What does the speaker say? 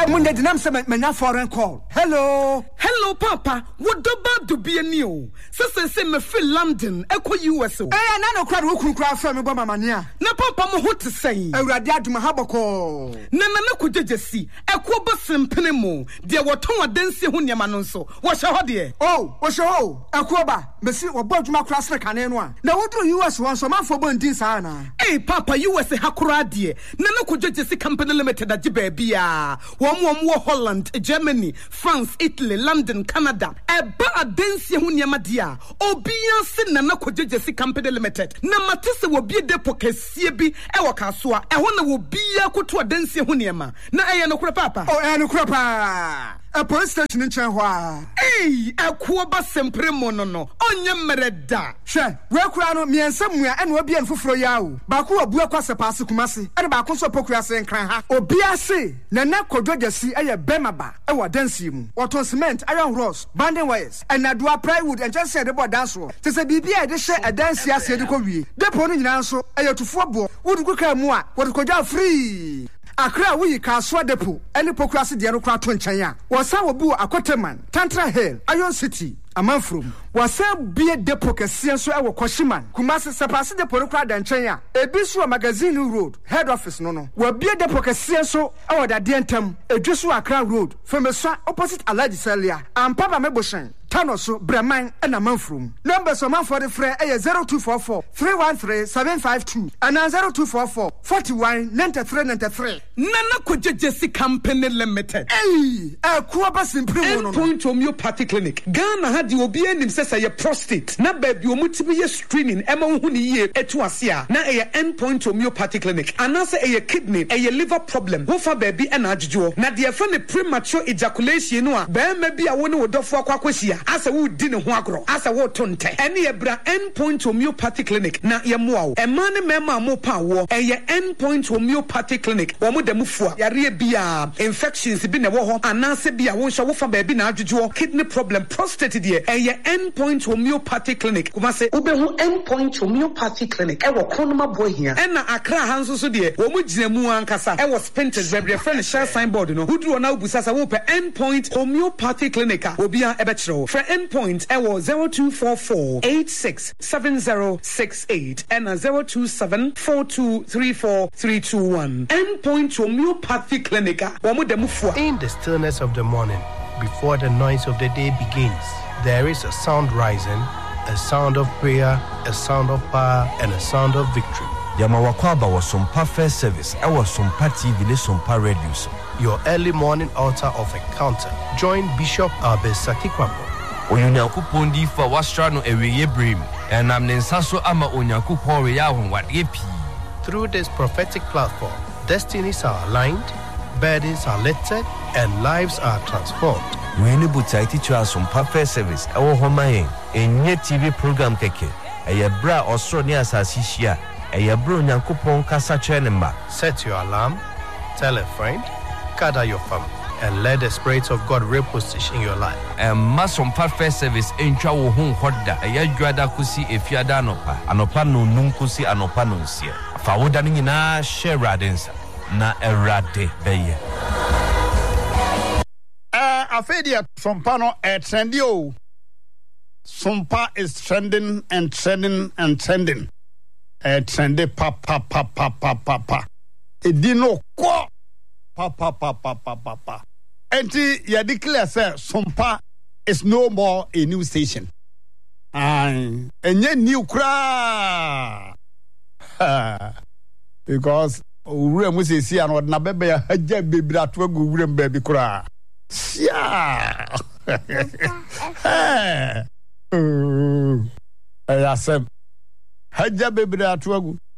Munde dinam se menya foreign call. Hello Papa, what do be a new? Se me feel London, Echo US. Na no crowd wo kura fra me boma mania. Na papa mo what to say? Awurade aduma haboko. Na ko jejesi, Ekwo bosempene mo. De woton adansi ho niam no nso. Wo hye ho de. Oh, wo hye ho. Ekwo ba, mesi wo bodwuma kura sre kane no a. Na wodru US won so manfo bondin sa na. Hey papa, US hakura de. Na ko jejesi company limited agi ba bia. Wo Holland, Germany, France, Italy, London, Canada. Eba adansi ho niam dia. Obian se na ko jejesi company limited. Na matese wo bie depo kesie bi e wo kasoa. E ho na wo bia koto adansi ho niam. Na eye no kura papa. Oh, no kura pa. A police station in Chenhua. Hey, a kuoba sempre monono. Onye mereda. She, we kura no mi ensemua ene obi en foforo yawo. Ba ko abu akwase paase kumase. Ene ba ko so pokura se nkran ha. Obi ase na na kodwogesi eye bemaba e wo dansi mu. Waton cement, iron rods, banding wires, and adua plywood and just said about dance wo. Te se bibia e de hye e dansi ase de ko wie. Depo no nyina nso eye tufo bo. Wodu ko ka mu a, wodu kodwa free. Akra wuyi kaswa depo ene pokrasi de no kra to nchen a wosa wo bu akoteman Tantra Hill Iron City amanfrom wosa bie depo kese so e wo Koshiman Kumasi sepase depo no kra da nchen a ebisu magazine road head office no wo bie depo kese so e wo da de ntam edwisu Akra road Femeso opposite Alaji Celia ampaba meboshen Tanoso Breman and Amanfrum. Numbers of man for the free 0244 313 752 and 0244 41 93 93. Nana Kojesi Company Limited. Hey, a Kuabas in Endpoint Homeopathy Clinic. Ghana had you be an say a prostate. Na baby, you multiple screening. Emma Huni ye etuasia. Na a Endpoint Homeopathy Clinic. Anasa a kidney, a liver problem. Wofa baby and ajo. Na dear friend premature ejaculation. No, bear maybe I want to do for Quaquasia. Asa wo di ne ho agro asa wo tonte ene ebra Endpoint Homeopathy Clinic na ye moa e man ne mema mo pa wo eye Endpoint Homeopathy Clinic wo mo damfua yare bia infections bi ne wo ho anase bia wo hwa wo fa ba bi na adwodwo kidney problem prostate de eye Endpoint Homeopathy Clinic kuma se ubehu Endpoint Homeopathy Clinic e wo konoma boy hia ena Akra hanso so de wo mo gina mu ankasa e wo Spintex bebre friend share signboard no huduro na ubusasa wo pe Endpoint Homeopathy Clinic a obi a ebe kire wo Endpoint ewo 0244 867068 and 027 4234321. Endpoint Homeopathy Clinic. In the stillness of the morning, before the noise of the day begins, there is a sound rising, a sound of prayer, a sound of power, and a sound of victory. Yamawakwaba was some perfect service. I was some TV, some radio. Your early morning altar of encounter. Join Bishop Albesaki Kwambo. Onyankopon di fa wasra no eweye brim enam ne nsaso ama onyankopon we ya honwade pi. Through this prophetic platform, destinies are aligned, burdens are lifted, and lives are transformed. We need to teach us some perfect service. Ewo homaye enye TV program keke eye bra osro ne asasi hia eye bra onyankopon kasa kire ne mba. Set your alarm, tell a friend, gather your family, and let the Spirit of God reposition your life. Masom perfect service entwa wo hu hoda ayadwada kusi efiada anopa no num kusi anopa no nsia fa woda ni na share radensa na erade beye afedia sompa no trendy o sompa is trending and trending and trending trendy pa edino ko pa Enti ya declare say Sompa is no more a new station. Enye new kra. Because ure mu se si an na bebe ya haja bebira to agu ure baby kra. Sia. Ya sem. Haja bebira to agu.